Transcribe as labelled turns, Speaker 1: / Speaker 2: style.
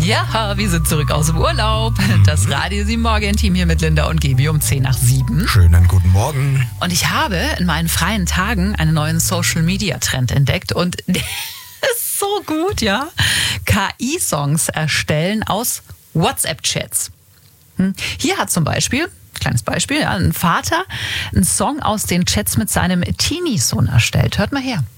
Speaker 1: Ja, wir sind zurück aus dem Urlaub. Das Radio 7 Morgen-Team hier mit Linda und Gaby um 6:10.
Speaker 2: Schönen guten Morgen.
Speaker 1: Und ich habe in meinen freien Tagen einen neuen Social-Media-Trend entdeckt und der ist so gut, ja. KI-Songs erstellen aus WhatsApp-Chats. Hier hat zum Beispiel, kleines Beispiel, ein Vater einen Song aus den Chats mit seinem Teenie-Sohn erstellt. Hört mal her.